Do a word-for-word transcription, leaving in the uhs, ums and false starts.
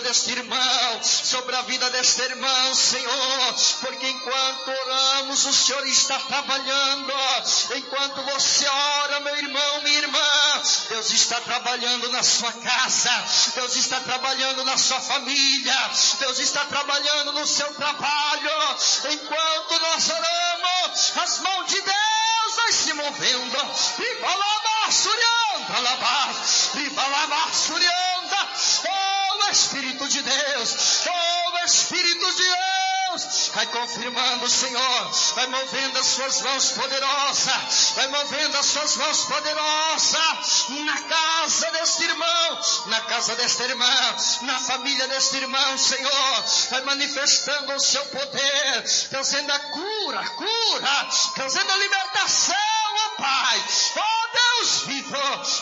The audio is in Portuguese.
deste irmão, sobre a vida deste irmão, Senhor, porque enquanto oramos, o Senhor está trabalhando. Enquanto você ora, meu irmão, minha irmã, Deus está trabalhando na sua casa, Deus está trabalhando na sua família, Deus está trabalhando no seu trabalho. Enquanto nós oramos, as mãos de Deus vai se movendo. Oh, Espírito de Deus, oh, Espírito de Deus, vai confirmando, Senhor, vai movendo as suas mãos poderosas, vai movendo as suas mãos poderosas na casa deste irmão, na casa desta irmã, na família deste irmão, Senhor, vai manifestando o seu poder, trazendo a cura, cura, trazendo a libertação, ó Pai, ó Deus vivo.